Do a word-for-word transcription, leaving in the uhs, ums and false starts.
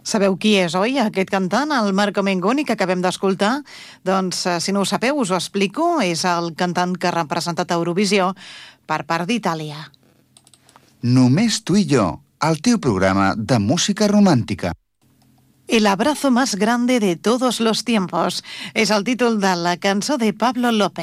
Sabeu qui és, oi, aquest cantant, el Marco Mengoni, que acabem d'escoltar? Doncs, si no ho sabeu, us ho explico. És el cantant que ha representat a Eurovisió per part d'Itàlia. Només tu i jo, el teu programa de música romàntica. El abrazo más grande de todos los tiempos és el títol de la cançó de Pablo López.